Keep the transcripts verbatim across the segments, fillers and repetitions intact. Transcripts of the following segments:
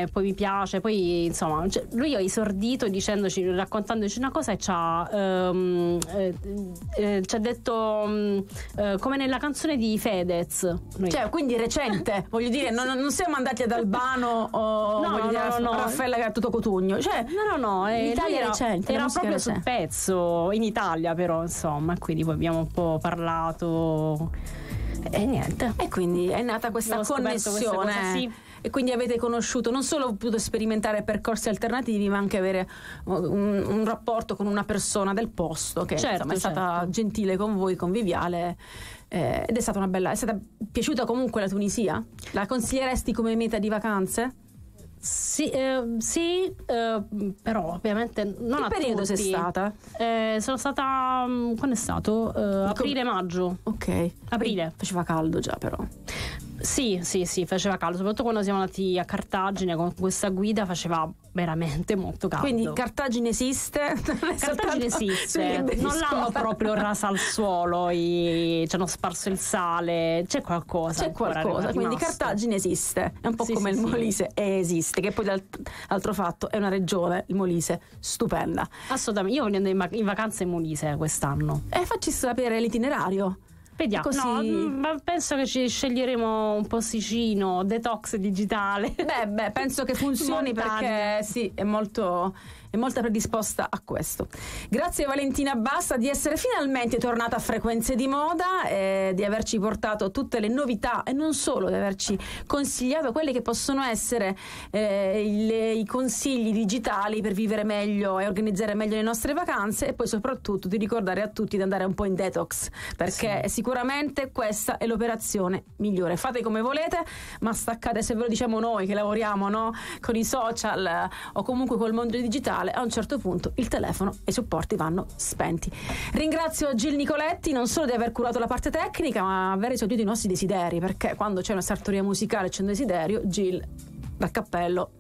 poi mi piace, poi insomma, cioè, lui ha esordito dicendoci, raccontandoci una cosa e ci ha, ehm, eh, eh, ci ha detto um, eh, come nella canzone di Fedez. Noi. Cioè, quindi recente, voglio dire, non, non siamo andati ad Albano o no, voglio no, dire, no, no. Raffaella Gattuso Cotugno. Cioè, no, no, no, eh, l'Italia era, recente, era la musica proprio recente. sul pezzo, in Italia però, insomma, quindi poi abbiamo un po' parlato e niente. E quindi è nata questa Abbiamo scoperto queste connessione. cose, sì. E quindi avete conosciuto, non solo potuto sperimentare percorsi alternativi, ma anche avere un, un rapporto con una persona del posto che Certo, insomma, è stata certo. gentile con voi, conviviale, eh, ed è stata una bella. È stata piaciuta comunque la Tunisia? La consiglieresti come meta di vacanze? Sì, eh, sì eh, però ovviamente non Che a periodo tutti. sei stata? Eh, sono stata um, quando è stato? Eh, aprile-maggio. Ok. Aprile. Faceva caldo già però. Sì, sì, sì, faceva caldo, soprattutto quando siamo andati a Cartagine con questa guida faceva veramente molto caldo. Quindi Cartagine esiste? Cartagine esiste, non l'hanno proprio rasa al suolo, i... ci hanno sparso il sale, c'è qualcosa. C'è qualcosa, quindi Cartagine esiste, è un po' sì, come sì, il sì. Molise e esiste, che poi l'altro fatto è una regione, il Molise, stupenda. Assolutamente, io voglio andare in vacanza in Molise quest'anno. E facci sapere l'itinerario. Vediamo, Così... no, ma penso che ci sceglieremo un posticino, detox digitale. Beh, beh, penso che funzioni perché sì, è molto, è molto predisposta a questo. Grazie Valentina Bassa di essere finalmente tornata a Frequenze di Moda e di averci portato tutte le novità e non solo, di averci consigliato quelli che possono essere eh, il, i consigli digitali per vivere meglio e organizzare meglio le nostre vacanze e poi soprattutto di ricordare a tutti di andare un po' in detox perché sì. Sicuramente questa è l'operazione migliore. Fate come volete, ma staccate, se ve lo diciamo noi che lavoriamo, no? Con i social eh, o comunque col mondo digitale, a un certo punto il telefono e i supporti vanno spenti. Ringrazio Gil Nicoletti non solo di aver curato la parte tecnica, ma aver esaudito i nostri desideri, perché quando c'è una sartoria musicale c'è un desiderio, Gil dal cappello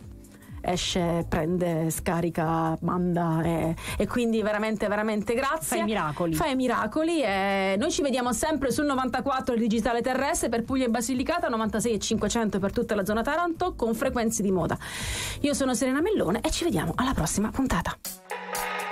esce, prende, scarica, manda e, e quindi veramente veramente grazie. Fai miracoli. Fai miracoli e noi ci vediamo sempre sul novantaquattro il digitale terrestre per Puglia e Basilicata, novantasei e cinquecento per tutta la zona Taranto con Frequenze di Moda. Io sono Serena Mellone e ci vediamo alla prossima puntata.